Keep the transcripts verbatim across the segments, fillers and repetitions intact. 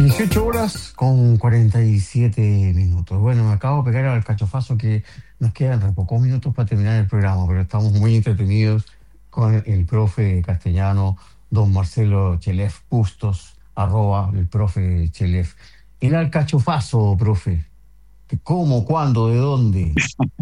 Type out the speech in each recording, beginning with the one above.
dieciocho horas con cuarenta y siete minutos. Bueno, me acabo de pegar al cachofazo que nos quedan re pocos minutos para terminar el programa, pero estamos muy entretenidos con el profe castellano, don Marcelo Chelef Bustos, arroba el profe Chelef. El alcachofazo, profe. ¿Cómo, cuándo, de dónde?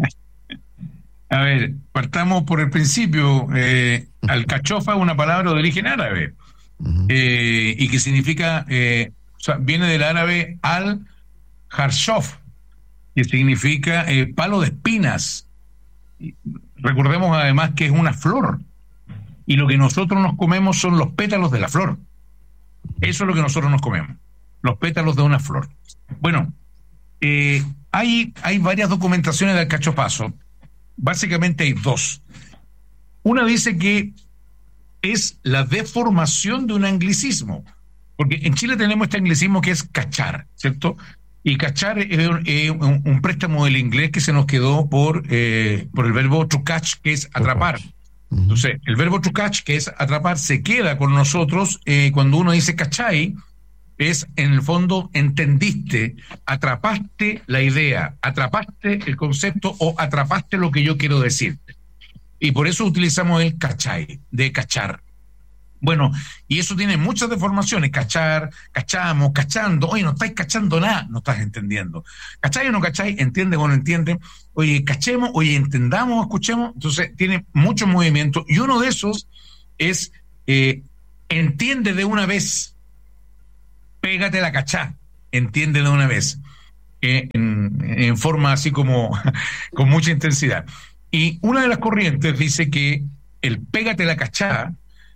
A ver, partamos por el principio. Eh, alcachofa es una palabra de origen árabe Ujú. eh, y que significa, eh, o sea, viene del árabe al-harshof, que significa eh, palo de espinas. Y recordemos además que es una flor y lo que nosotros nos comemos son los pétalos de la flor. Eso es lo que nosotros nos comemos, los pétalos de una flor. Bueno, eh, hay, hay varias documentaciones del alcachofazo. Básicamente hay dos. Una dice que es la deformación de un anglicismo, porque en Chile tenemos este anglicismo que es cachar, ¿cierto? Y cachar es un, es un, un préstamo del inglés que se nos quedó por, eh, por el verbo to catch, que es atrapar. Ujú. Entonces, el verbo to catch, que es atrapar, se queda con nosotros eh, cuando uno dice cachai, es en el fondo entendiste, atrapaste la idea, atrapaste el concepto o atrapaste lo que yo quiero decirte. Y por eso utilizamos el cachai, de cachar. Bueno, y eso tiene muchas deformaciones: cachar, cachamos, cachando. Oye, no estáis cachando nada, no estás entendiendo. ¿Cachai o no cachai? ¿Entiende o no entiende? Oye, cachemos, oye, entendamos, escuchemos. Entonces, tiene muchos movimientos. Y uno de esos es eh, entiende de una vez. Pégate la cachá, entiende de una vez, eh, en, en forma así como con mucha intensidad. Y una de las corrientes dice que el pégate la cachá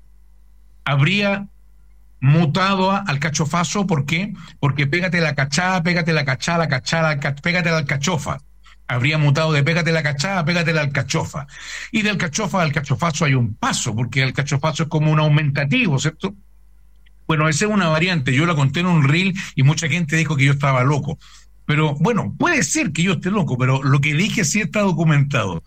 habría mutado a, al cachofazo. ¿Por qué? Porque pégate la cachá, pégate la cachá, la cachá, la, pégate la alcachofa. Habría mutado de pégate la cachá a pégate la alcachofa. Y del alcachofa al cachofazo hay un paso, porque el cachofazo es como un aumentativo, ¿cierto? Bueno, esa es una variante. Yo la conté en un reel y mucha gente dijo que yo estaba loco. Pero bueno, puede ser que yo esté loco, pero lo que dije sí está documentado.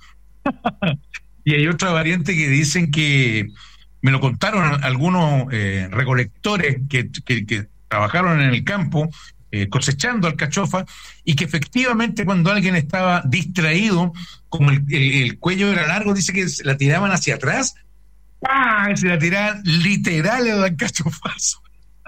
Y hay otra variante que dicen que me lo contaron algunos eh, recolectores que, que, que trabajaron en el campo eh, cosechando alcachofa, y que efectivamente cuando alguien estaba distraído, como el, el, el cuello era largo, dice que la tiraban hacia atrás. ¡Ah! Se la tiraban literal el alcachofazo.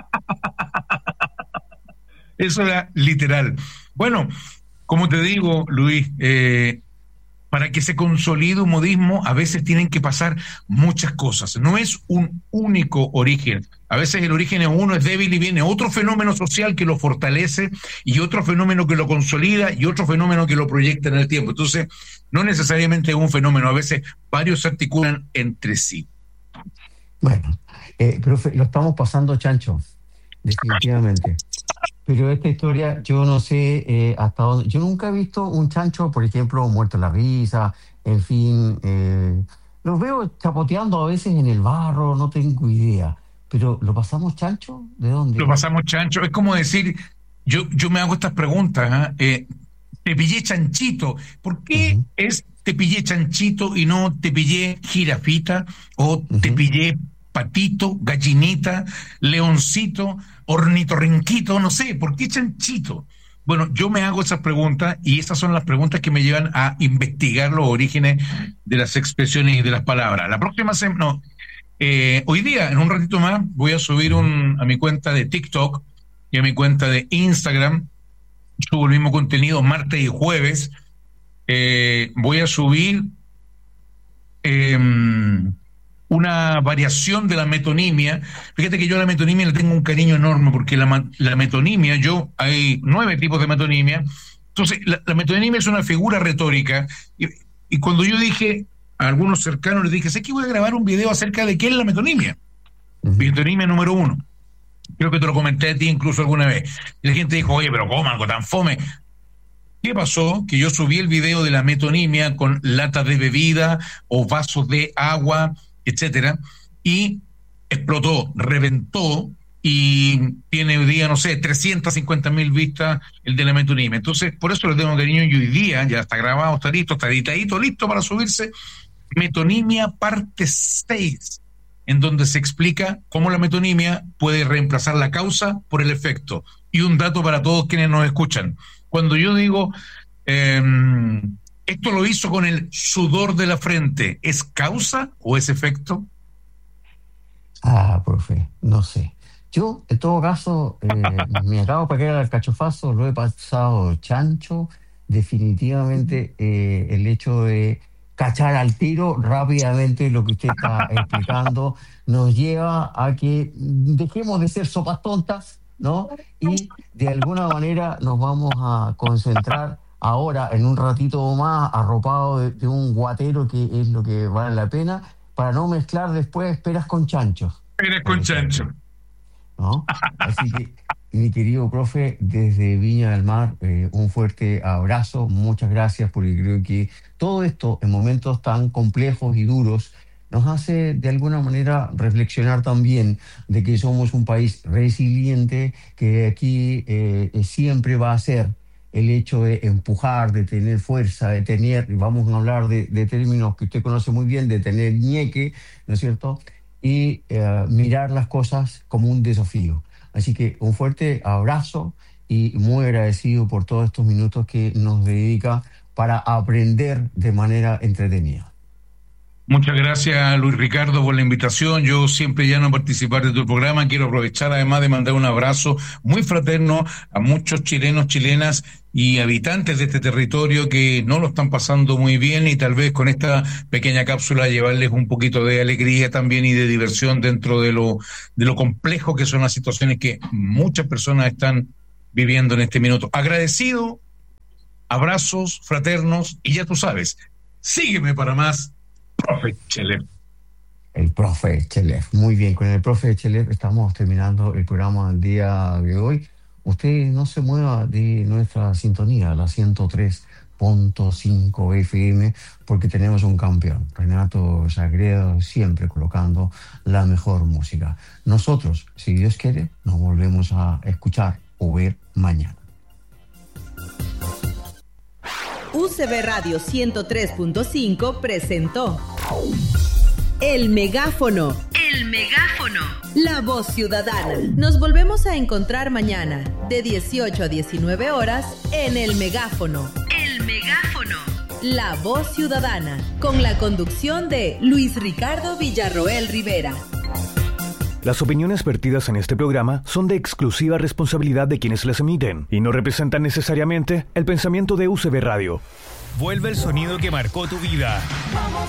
Eso era literal. Bueno, como te digo, Luis, eh, para que se consolide un modismo, a veces tienen que pasar muchas cosas. No es un único origen. A veces el origen es uno, es débil, y viene otro fenómeno social que lo fortalece, y otro fenómeno que lo consolida, y otro fenómeno que lo proyecta en el tiempo. Entonces, no necesariamente es un fenómeno, a veces varios se articulan entre sí. Bueno, eh, profe, lo estamos pasando chancho, definitivamente. Pero esta historia, yo no sé eh, hasta dónde. Yo nunca he visto un chancho, por ejemplo, muerto en la risa, en fin. Eh, los veo chapoteando a veces en el barro, no tengo idea. Pero ¿lo pasamos chancho? ¿De Lo dónde? pasamos chancho. Es como decir, yo, yo me hago estas preguntas, ¿ah? Eh, te pillé chanchito. ¿Por qué Ujú, es te pillé chanchito y no te pillé jirafita o te ujú. pillé patito, gallinita, leoncito, ornitorrinquito? No sé, ¿por qué chanchito? Bueno, yo me hago esas preguntas, y esas son las preguntas que me llevan a investigar los orígenes de las expresiones y de las palabras. La próxima semana, no, eh, hoy día, en un ratito más, voy a subir Ujú. un, a mi cuenta de TikTok y a mi cuenta de Instagram. Subo el mismo contenido martes y jueves. Eh, voy a subir eh, una variación de la metonimia. Fíjate que yo a la metonimia le tengo un cariño enorme, porque la, la metonimia, yo, hay nueve tipos de metonimia. Entonces, la, la metonimia es una figura retórica. Y, y cuando yo dije a algunos cercanos, les dije, sé que voy a grabar un video acerca de qué es la metonimia. Ujú. Metonimia número uno. Creo que te lo comenté a ti incluso alguna vez. Y la gente dijo, oye, pero ¿cómo algo tan fome? ¿Qué pasó? Que yo subí el video de la metonimia con latas de bebida o vasos de agua, etcétera, y explotó, reventó, y tiene hoy día, no sé, trescientas cincuenta mil vistas el de la metonimia. Entonces, por eso le tengo cariño, y hoy día ya está grabado, está listo, está editadito, listo para subirse. Metonimia parte seis en donde se explica cómo la metonimia puede reemplazar la causa por el efecto. Y un dato para todos quienes nos escuchan. Cuando yo digo, eh, esto lo hizo con el sudor de la frente, ¿es causa o es efecto? Ah, profe, no sé. Yo, en todo caso, eh, me acabo de pegar al cachofazo, lo he pasado chancho. Definitivamente eh, el hecho de cachar al tiro rápidamente lo que usted está explicando nos lleva a que dejemos de ser sopas tontas, ¿no? Y de alguna manera nos vamos a concentrar ahora en un ratito más arropado de, de un guatero, que es lo que vale la pena, para no mezclar después peras con chanchos. Peras con chancho. ¿No? Así que, mi querido profe, desde Viña del Mar, eh, un fuerte abrazo, muchas gracias, porque creo que todo esto, en momentos tan complejos y duros, nos hace de alguna manera reflexionar también de que somos un país resiliente, que aquí eh, siempre va a ser el hecho de empujar, de tener fuerza, de tener, y vamos a hablar de, de términos que usted conoce muy bien, de tener ñeque, ¿no es cierto?, y eh, mirar las cosas como un desafío. Así que un fuerte abrazo y muy agradecido por todos estos minutos que nos dedica para aprender de manera entretenida. Muchas gracias, Luis Ricardo, por la invitación. Yo siempre llano a participar de tu programa. Quiero aprovechar además de mandar un abrazo muy fraterno a muchos chilenos, chilenas y habitantes de este territorio que no lo están pasando muy bien, y tal vez con esta pequeña cápsula llevarles un poquito de alegría también y de diversión dentro de lo, de lo complejo que son las situaciones que muchas personas están viviendo en este minuto. Agradecido, abrazos fraternos, y ya tú sabes, sígueme para más. Profe Echelep. El profe Echelep. Muy bien, con el profe Echelep estamos terminando el programa del día de hoy. Usted no se mueva de nuestra sintonía, la ciento tres punto cinco F M, porque tenemos un campeón, Renato Sagredo, siempre colocando la mejor música. Nosotros, si Dios quiere, nos volvemos a escuchar o ver mañana. U C B Radio ciento tres punto cinco presentó El Megáfono. El Megáfono. La voz ciudadana. Nos volvemos a encontrar mañana de dieciocho a diecinueve horas en El Megáfono. El Megáfono. La voz ciudadana. Con la conducción de Luis Ricardo Villarroel Rivera. Las opiniones vertidas en este programa son de exclusiva responsabilidad de quienes las emiten y no representan necesariamente el pensamiento de U C B Radio. Vuelve el sonido que marcó tu vida. Vamos